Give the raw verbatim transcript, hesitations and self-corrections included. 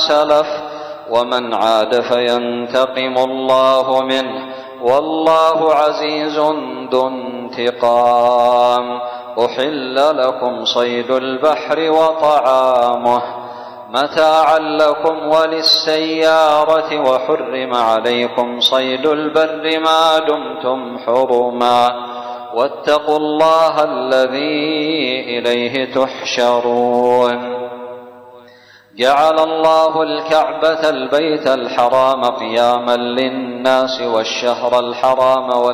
سلف ومن عاد فينتقم الله منه والله عزيز ذو انتقام. أحل لكم صيد البحر وطعامه متاعا لكم وللسيارة وحرم عليكم صيد البر ما دمتم حرما واتقوا الله الذي إليه تحشرون. جعل الله الكعبة البيت الحرام قياما للناس والشهر الحرام